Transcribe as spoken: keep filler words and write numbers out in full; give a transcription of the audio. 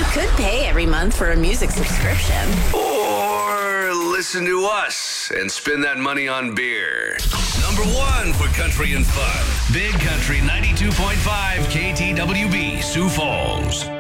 could pay every month for a music subscription. Or listen to us and spend that money on beer. Number one for country and fun. Big Country ninety-two point five K T W B, Sioux Falls.